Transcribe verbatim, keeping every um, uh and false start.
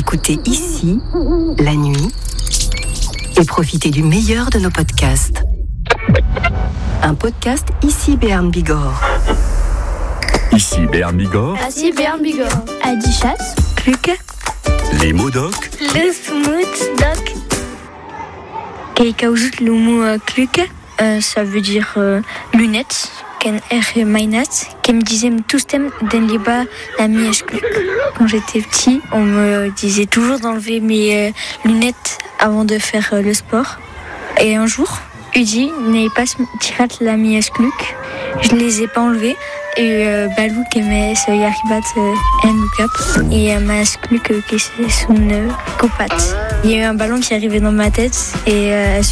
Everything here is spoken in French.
Écoutez ici, la nuit, et profitez du meilleur de nos podcasts. Un podcast Ici Béarn Bigorre. Ici Béarn Bigorre. Ici Béarn Bigorre. Adichas. Kluke. Les mots doc. Le smooth doc. Keikaoujut l'umu kluke. Euh, ça veut dire euh, lunettes. Ken er mainat. Kem disem toustem den liba la mièche. Quand j'étais petit, on me disait toujours d'enlever mes euh, lunettes avant de faire euh, le sport. Et un jour, Udi n'est pas tirat la mièche kluk. Je les ai pas enlevées. Et euh, Balou qui met ce yaribat en look-up et ma skluk qui c'est son copat. Il y a eu un ballon qui arrivait dans ma tête et euh,